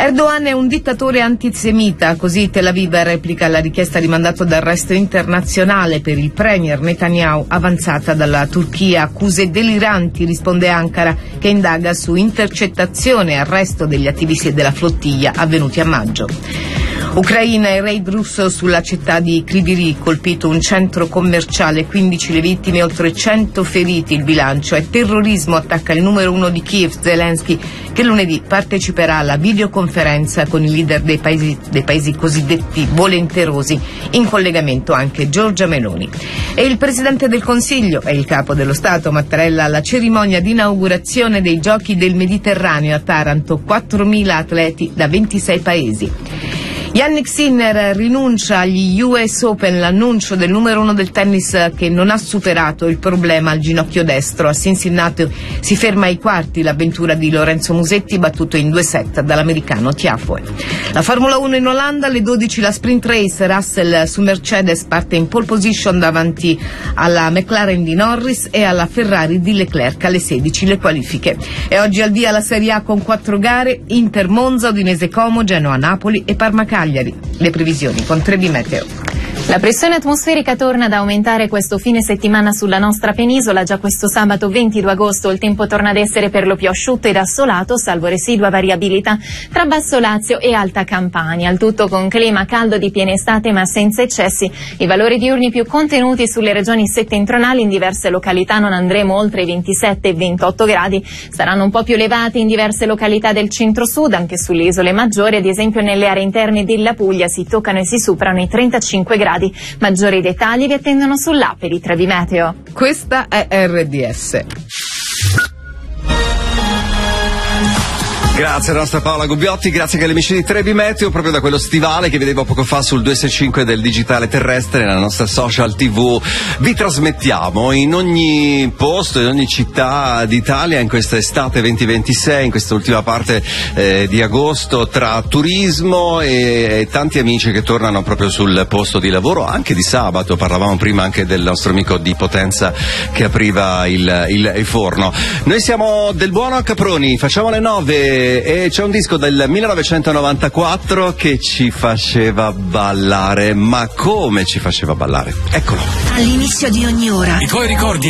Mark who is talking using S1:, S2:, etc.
S1: Erdogan è un dittatore antisemita, così Tel Aviv replica la richiesta di mandato d'arresto internazionale per il premier Netanyahu avanzata dalla Turchia. Accuse deliranti, risponde Ankara, che indaga su intercettazione e arresto degli attivisti della flottiglia avvenuti a maggio. Ucraina e raid russo sulla città di Kryvyi Rih, colpito un centro commerciale, 15 le vittime, oltre 100 feriti. Il bilancio è terrorismo, attacca il numero uno di Kiev, Zelensky, che lunedì parteciperà alla videoconferenza con i leader dei paesi cosiddetti volenterosi, in collegamento anche Giorgia Meloni. E il Presidente del Consiglio e il Capo dello Stato Mattarella alla cerimonia di inaugurazione dei Giochi del Mediterraneo a Taranto, 4.000 atleti da 26 paesi. Yannick Sinner rinuncia agli US Open, l'annuncio del numero uno del tennis che non ha superato il problema al ginocchio destro. A Cincinnati si ferma ai quarti l'avventura di Lorenzo Musetti, battuto in 2 set dall'americano Tiafoe. La Formula 1 in Olanda, alle 12 la sprint race. Russell su Mercedes parte in pole position davanti alla McLaren di Norris e alla Ferrari di Leclerc. Alle 16 le qualifiche. E oggi al via la Serie A con 4 gare: Inter Monza, Udinese Como, Genoa Napoli e Parma Cagliari. Le previsioni con Trebi Meteo.
S2: La pressione atmosferica torna ad aumentare questo fine settimana sulla nostra penisola. Già questo sabato 22 agosto il tempo torna ad essere per lo più asciutto ed assolato, salvo residua variabilità tra Basso Lazio e Alta Campania. Il tutto con clima caldo di piena estate ma senza eccessi. I valori diurni più contenuti sulle regioni settentrionali, in diverse località non andremo oltre i 27 e 28 gradi. Saranno un po' più elevati in diverse località del centro-sud, anche sulle isole maggiori, ad esempio nelle aree interne della Puglia si toccano e si superano i 35 gradi. Maggiori dettagli vi attendono sull'app di Trebi Meteo.
S1: Questa è RDS.
S3: Grazie alla nostra Paola Gubbiotti, grazie agli amici di Trebi Meteo, proprio da quello stivale che vedevo poco fa sul 265 del digitale terrestre, nella nostra social TV. Vi trasmettiamo in ogni posto, in ogni città d'Italia in questa estate 2026, in questa ultima parte di agosto, tra turismo e tanti amici che tornano proprio sul posto di lavoro, anche di sabato. Parlavamo prima anche del nostro amico di Potenza che apriva il forno. Noi siamo del buono a Caproni, facciamo le 9. E c'è un disco del 1994 che ci faceva ballare, ma come ci faceva ballare? Eccolo.
S4: All'inizio di ogni ora
S5: i tuoi ricordi